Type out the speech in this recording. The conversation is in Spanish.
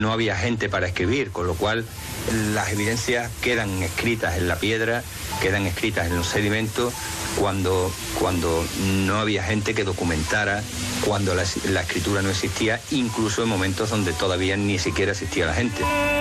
no había gente para escribir, con lo cual las evidencias quedan escritas en la piedra, quedan escritas en los sedimentos, cuando no había gente que documentara, cuando la escritura no existía, incluso en momentos donde todavía ni siquiera existía la gente.